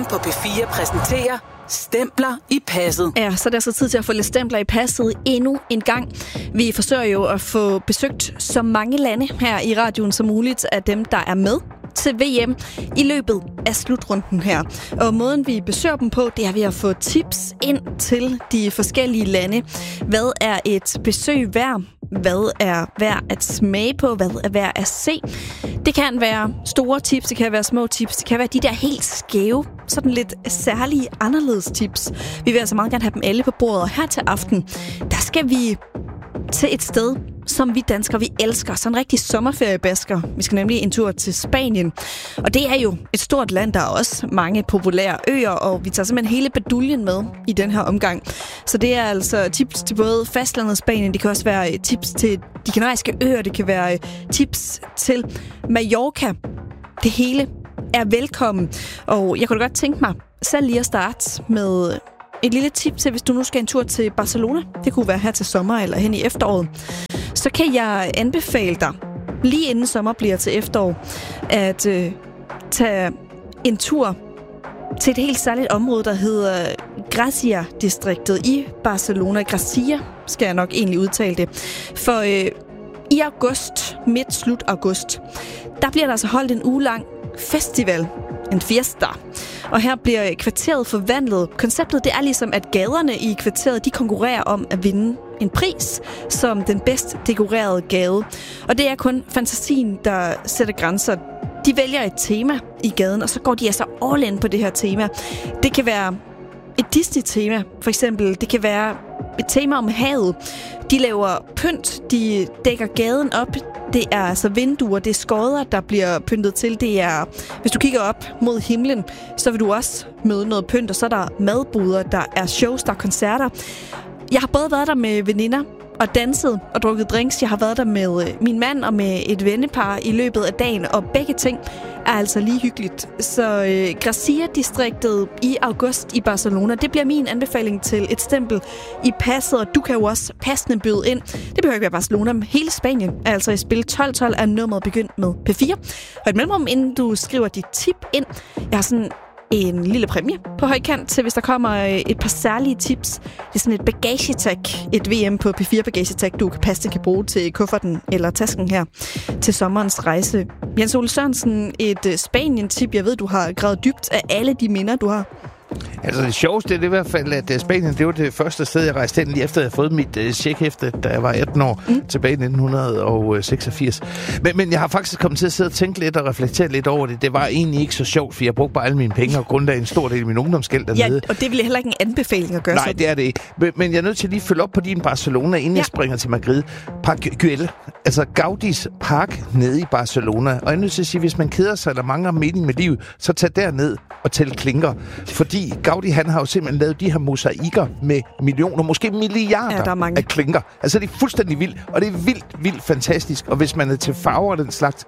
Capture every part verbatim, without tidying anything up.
på P fire præsenterer Stempler i passet. Ja, så er det altså tid til at få lidt stempler i passet endnu en gang. Vi forsøger jo at få besøgt så mange lande her i radioen som muligt af dem, der er med til V M i løbet af slutrunden her. Og måden vi besøger dem på, det er ved at få tips ind til de forskellige lande. Hvad er et besøg værd? Hvad er værd at smage på? Hvad er værd at se? Det kan være store tips, det kan være små tips, det kan være de der helt skæve, sådan lidt særlige, anderledes tips. Vi vil altså meget gerne have dem alle på bordet, og her til aften, der skal vi til et sted, som vi danskere, vi elsker. Sådan en rigtig sommerferiebasker. Vi skal nemlig en tur til Spanien. Og det er jo et stort land, der er også mange populære øer, og vi tager simpelthen hele baduljen med i den her omgang. Så det er altså tips til både fastlandet Spanien, det kan også være tips til de kanariske øer, det kan være tips til Mallorca. Det hele er velkommen, og jeg kunne da godt tænke mig selv lige at starte med et lille tip til, hvis du nu skal en tur til Barcelona. Det kunne være her til sommer eller hen i efteråret. Så kan jeg anbefale dig, lige inden sommer bliver til efterår, at øh, tage en tur til et helt særligt område, der hedder Gracia-distriktet i Barcelona. Gracia skal jeg nok egentlig udtale det. For øh, i august, midt slut august, der bliver der altså holdt en uge lang festival. En fiesta. Og her bliver kvarteret forvandlet. Konceptet det er ligesom, at gaderne i kvarteret de konkurrerer om at vinde en pris som den bedst dekorerede gade. Og det er kun fantasien, der sætter grænser. De vælger et tema i gaden, og så går de altså all in på det her tema. Det kan være et Disney-tema, for eksempel. Det kan være et tema om havet. De laver pynt, de dækker gaden op. Det er altså vinduer, det er skodder, der bliver pyntet til. Det er, hvis du kigger op mod himlen, så vil du også møde noget pynt, og så er der madboder, der er shows, der er koncerter. Jeg har både været der med veninder og danset og drukket drinks. Jeg har været der med min mand og med et vennepar i løbet af dagen, og begge ting er altså lige hyggeligt. Så øh, Gracia-distriktet i august i Barcelona, det bliver min anbefaling til et stempel i passet, og du kan jo også passende byde ind. Det behøver ikke være Barcelona, men hele Spanien er altså i spil. tolv tolv er nummeret begyndt med P fire. Og et mellemrum, inden du skriver dit tip ind. Jeg har sådan en lille præmie på højkant til, hvis der kommer et par særlige tips. Det er sådan et bagagetag, et V M på P fire bagagetag, du passende kan bruge til kufferten eller tasken her til sommerens rejse. Jens Ole Sørensen, et Spanien-tip. Jeg ved, du har gravet dybt af alle de minder, du har. Altså det sjoveste det er i hvert fald, at Spanien, det var det første sted, jeg rejste hen, lige efter jeg havde fået mit uh, checkhæfte, da jeg var atten år, mm. tilbage i nitten seksogfirs. Men, men jeg har faktisk kommet til at sidde og tænke lidt og reflektere lidt over det. Det var egentlig ikke så sjovt, for jeg brugte bare alle mine penge og grundlagde en stor del af min ungdomsgæld dernede. Ja, og det ville heller ikke en anbefaling at gøre. Nej, sådan. det er det ikke. Men, men jeg er nødt til at lige følge op på din Barcelona, inden ja. jeg springer til Madrid. Park Güell, altså Gaudis park nede i Barcelona. Og jeg er nødt til at sige, hvis man keder sig eller mangler mening med livet, så tag derned og tæl klinker. Fordi Gaudi, han har jo simpelthen lavet de her mosaikker med millioner, måske milliarder ja, af klinker. Altså det er fuldstændig vildt, og det er vildt, vildt fantastisk. Og hvis man er til farver og den slags,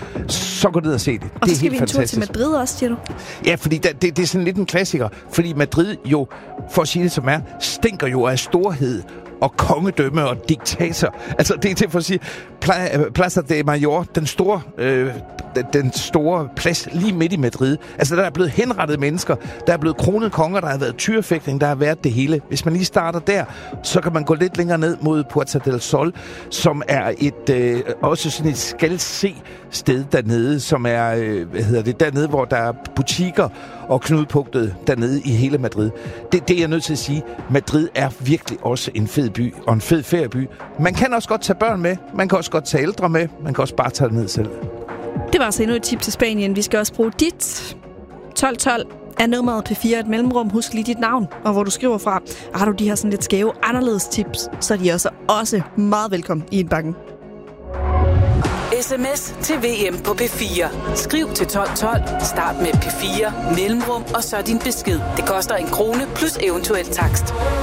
så gå ned og se det. Og det så skal vi en tur til Madrid også, siger du? Ja, fordi det, det, det er sådan lidt en klassiker. Fordi Madrid jo, for at sige det som er, stinker jo af storhed og kongedømme og diktator. Altså det er til for at sige, Plaza de Mayor, den store, øh, den store plads lige midt i Madrid. Altså der er blevet henrettet mennesker, der er blevet kronet konger, der har været tyrefægtning, der har været det hele. Hvis man lige starter der, så kan man gå lidt længere ned mod Puerta del Sol, som er et øh, også sådan et skal-se sted dernede, som er, øh, hvad hedder det, dernede, hvor der er butikker og knudepunktet dernede i hele Madrid. Det, det er jeg nødt til at sige. Madrid er virkelig også en fed by og en fed ferieby. Man kan også godt tage børn med, man kan også godt tage ældre med, man kan også bare tage det ned selv. Det var altså endnu et tip til Spanien. Vi skal også bruge dit. tolv tolv er nummeret P fire, et mellemrum. Husk lige dit navn, og hvor du skriver fra. Og har du de her sådan lidt skæve, anderledes tips, så er de også, også meget velkommen i indbakken. Sms til V M på P fire. Skriv til tolv tolv, start med P fire, mellemrum og så din besked. Det koster en krone plus eventuel takst.